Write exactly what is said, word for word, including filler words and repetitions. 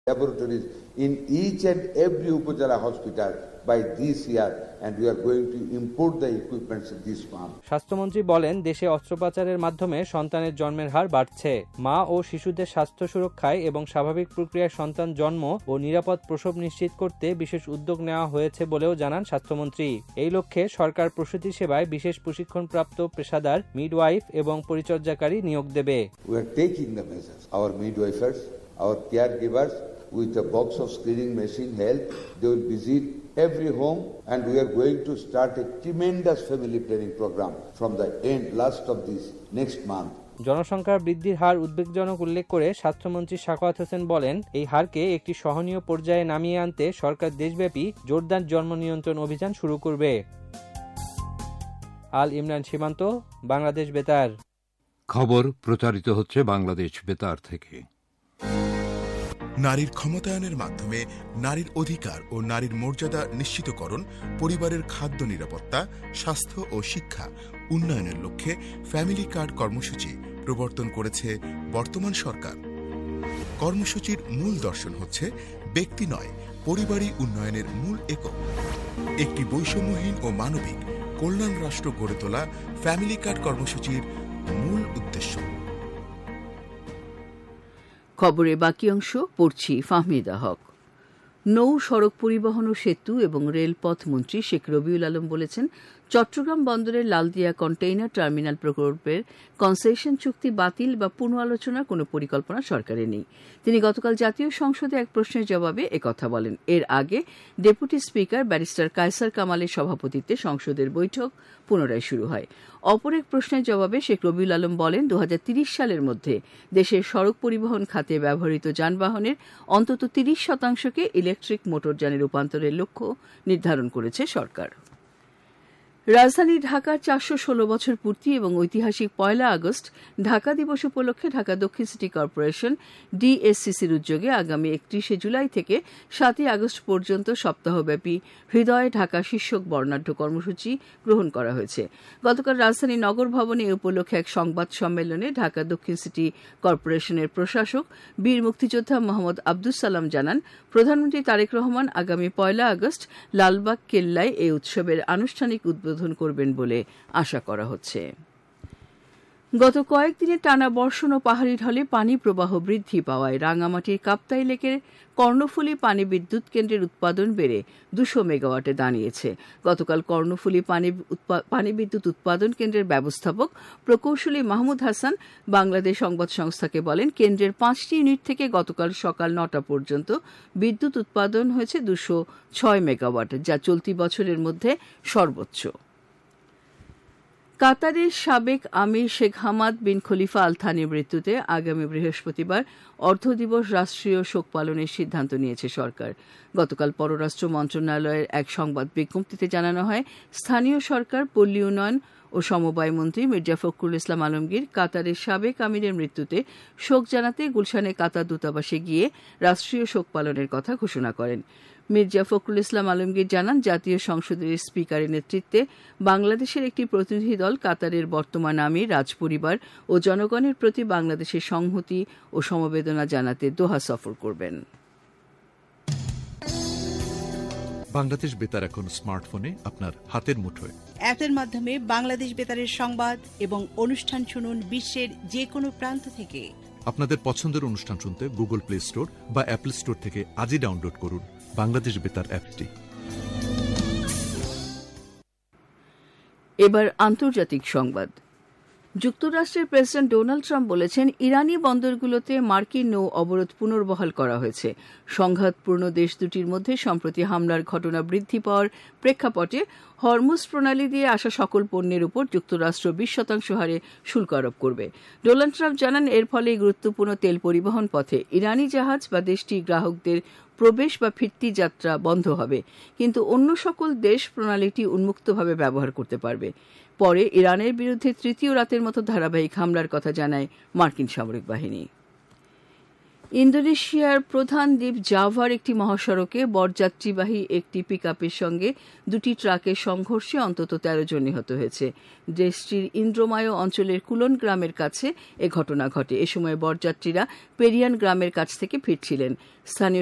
Laboratories in each and every Upazila hospital by this year, and we are going to import the equipments this month. স্বাস্থ্যমন্ত্রী বলেন, দেশে অস্ত্রোপচারের মাধ্যমে সন্তানের জন্মের হার বাড়ছে। মা ও শিশুদের স্বাস্থ্য সুরক্ষায় এবং স্বাভাবিক প্রক্রিয়ায় সন্তান জন্ম ও নিরাপদ প্রসব নিশ্চিত করতে বিশেষ উদ্যোগ নেওয়া হয়েছে বলেও জানান স্বাস্থ্যমন্ত্রী। এই লক্ষ্যে সরকার প্রসূতি সেবায় বিশেষ প্রশিক্ষণপ্রাপ্ত পেশাদার মিডওয়াইফ এবং পরিচর্যাকারী নিয়োগ দেবে। We are taking the measures. Our midwives, our caregivers, with a box of screening machine help, they will visit every home, and we are going to start a tremendous family planning program from the end last of this next month. জনসংখ্যার বৃদ্ধির হার উদ্বেগজনক উল্লেখ করে স্বাস্থ্যমন্ত্রী সাখাওয়াত হোসেন বলেন, এই হারকে একটি সহনীয় পর্যায়ে নামিয়ে আনতে সরকার দেশব্যাপী জোরদার জন্ম নিয়ন্ত্রণ অভিযান শুরু করবে। আল ইমরান সীমান্ত, বাংলাদেশ বেতার। খবর প্রচারিত হচ্ছে বাংলাদেশ বেতার থেকে। নারীর ক্ষমতায়নের মাধ্যমে নারীর অধিকার ও নারীর মর্যাদা নিশ্চিতকরণ, পরিবারের খাদ্য নিরাপত্তা, স্বাস্থ্য ও শিক্ষা উন্নয়নের লক্ষ্যে ফ্যামিলি কার্ড কর্মসূচি প্রবর্তন করেছে বর্তমান সরকার। কর্মসূচির মূল দর্শন হচ্ছে ব্যক্তি নয়, পরিবারই উন্নয়নের মূল একক। একটি বৈষম্যহীন ও মানবিক কল্যাণ রাষ্ট্র গড়ে তোলা ফ্যামিলি কার্ড কর্মসূচির মূল উদ্দেশ্য। খবরে বাকি অংশ পড়ছি ফাহমিদা হক। নৌ সড়ক পরিবহন ও সেতু এবং রেলপথ মন্ত্রী শেখ রবিউল আলম বলেছেন, চট্টগ্রাম বন্দরের লালদিয়া কন্টেইনার টার্মিনাল প্রকল্পের কনসেশন চুক্তি বাতিল বা পুনঃআলোচনার কোনো পরিকল্পনা সরকারের নেই। তিনি গতকাল জাতীয় সংসদে এক প্রশ্নের জবাবে একথা বলেন। এর আগে ডেপুটি স্পিকার ব্যারিস্টার কায়সার কামালের সভাপতিত্বে সংসদের বৈঠক পুনরায় শুরু হয়। অপর এক প্রশ্নের জবাবে শেখ রবিউল আলম বলেন, দু হাজার তিরিশ সালের মধ্যে দেশের সড়ক পরিবহন খাতে ব্যবহৃত যানবাহনের অন্তত তিরিশ শতাংশকে ইলেকট্রিক মোটরযানে রূপান্তরের লক্ষ্য নির্ধারণ করেছে সরকার। রাজধানী ঢাকার চারশো ষোলো বছর পূর্তি এবং ঐতিহাসিক পয়লা আগস্ট ঢাকা দিবস উপলক্ষে ঢাকা দক্ষিণ সিটি কর্পোরেশন ডিএসসিসির উদ্যোগে আগামী একত্রিশে জুলাই থেকে সাতই আগস্ট পর্যন্ত সপ্তাহব্যাপী হৃদয় ঢাকা শীর্ষক বর্ণাঢ্য কর্মসূচি গ্রহণ করা হয়েছে। গতকাল রাজধানী নগর ভবনে এ উপলক্ষে এক সংবাদ সম্মেলনে ঢাকা দক্ষিণ সিটি কর্পোরেশনের প্রশাসক বীর মুক্তিযোদ্ধা মোহাম্মদ আব্দুস সালাম জানান, প্রধানমন্ত্রী তারেক রহমান আগামী পয়লা আগস্ট লালবাগ কেল্লায় এই উৎসবের আনুষ্ঠানিক উদ্বোধন করবেন বলে আশা করা হচ্ছে। গত কয়েকদিনের টানা বর্ষণ ও পাহাড়ি ঢলে পানি প্রবাহ বৃদ্ধি পাওয়ায় রাঙামাটির কাপ্তাই লেকের কর্ণফুলী পানি বিদ্যুৎ কেন্দ্রের উৎপাদন বেড়ে দুশো মেগাওয়াটে দাঁড়িয়েছে। গতকাল কর্ণফুলী পানি পানি বিদ্যুৎ উৎপাদন কেন্দ্রের ব্যবস্থাপক প্রকৌশলী মাহমুদ হাসান বাংলাদেশ সংবাদ সংস্থাকে বলেন, কেন্দ্রের পাঁচটি ইউনিট থেকে গতকাল সকাল নটা পর্যন্ত বিদ্যুৎ উৎপাদন হয়েছে দুশো ছয় মেগাওয়াট, যা চলতি বছরের মধ্যে সর্বোচ্চ। কাতারের সাবেক আমির শেখ হামাদ বিন খলিফা আল থানির মৃত্যুতে আগামী বৃহস্পতিবার অর্ধদিবস রাষ্ট্রীয় শোক পালনের সিদ্ধান্ত নিয়েছে সরকার। গতকাল পররাষ্ট্র মন্ত্রণালয়ের এক সংবাদ বিজ্ঞপ্তিতে জানানো হয়, স্থানীয় সরকার, পল্লী উন্নয়ন ও সমবায় মন্ত্রী মির্জা ফখরুল ইসলাম আলমগীর কাতারের সাবেক আমিরের মৃত্যুতে শোক জানাতে গুলশানে কাতার দূতাবাসে গিয়ে রাষ্ট্রীয় শোক পালনের কথা ঘোষণা করেন। মির্জা ফখরুল ইসলাম আলমগীর জানান, জাতীয় সংসদের স্পিকারের নেতৃত্বে বাংলাদেশের একটি প্রতিনিধি দল কাতারের বর্তমান আমির, রাজপরিবার ও জনগণের প্রতি বাংলাদেশের সংহতি ও সমবেদনা জানাতে দোহা সফর করবেন। বাংলাদেশ বেতার এখন স্মার্টফোনে আপনার হাতের মুঠোয়। অ্যাপের মাধ্যমে বাংলাদেশ বেতারের সংবাদ এবং অনুষ্ঠান শুনুন বিশ্বের যে কোনো প্রান্ত থেকে। আপনাদের পছন্দের অনুষ্ঠান শুনতে গুগল প্লে স্টোর বা অ্যাপল স্টোর থেকে আজই ডাউনলোড করুন বাংলাদেশ বেতার অ্যাপটি। এবার আন্তর্জাতিক সংবাদ। যুক্তরাষ্ট্রের প্রেসিডেন্ট ডোনাল্ড ট্রাম্প বলেছেন, ইরানি বন্দরগুলোতে মার্কিন নৌ অবরোধ পুনর্বহাল করা হয়েছে। সংঘাতপূর্ণ দেশ দুটির মধ্যে সম্প্রতি হামলার ঘটনা বৃদ্ধি পাওয়ার প্রেক্ষাপটে হরমুজ প্রণালী দিয়ে আসা সকল পণ্যের উপর যুক্তরাষ্ট্র বিশ শতাংশ হারে শুল্ক আরোপ করবে। ডোনাল্ড ট্রাম্প জানান, এর ফলে গুরুত্বপূর্ণ তেল পরিবহন পথে ইরানি জাহাজ বা দেশটির গ্রাহকদের প্রবেশ বা ফিরতি যাত্রা বন্ধ হবে, কিন্তু অন্য সকল দেশ প্রণালীটি উন্মুক্তভাবে ব্যবহার করতে পারবে। পরে ইরানের বিরুদ্ধে তৃতীয় রাতের মতো ধারাবাহিক হামলার কথা জানায় মার্কিন সামরিক বাহিনী। ইন্দোনেশিয়ার প্রধান দ্বীপ জাভার একটি মহাসড়কে বরযাত্রীবাহী একটি পিকআপের সঙ্গে দুটি ট্রাকের সংঘর্ষে অন্তত তেরো জন নিহত হয়েছে। দেশটির ইন্দ্রমায় অঞ্চলের কুলন গ্রামের কাছে এ ঘটনা ঘটে। এ সময় বরযাত্রীরা পেরিয়ান গ্রামের কাছ থেকে ফিরছিলেন। স্থানীয়